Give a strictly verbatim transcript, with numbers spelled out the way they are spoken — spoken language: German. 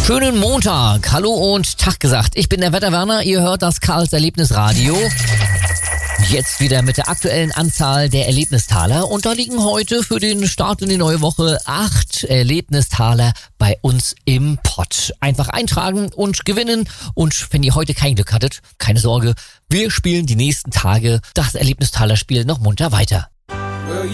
Schönen Montag, hallo und Tag gesagt. Ich bin der Wetterwerner, ihr hört das Karls Erlebnisradio. Jetzt wieder mit der aktuellen Anzahl der Erlebnistaler und da liegen heute für den Start in die neue Woche acht Erlebnistaler bei uns im Pott. Einfach eintragen und gewinnen und wenn ihr heute kein Glück hattet, keine Sorge, wir spielen die nächsten Tage das Erlebnistalerspiel noch munter weiter.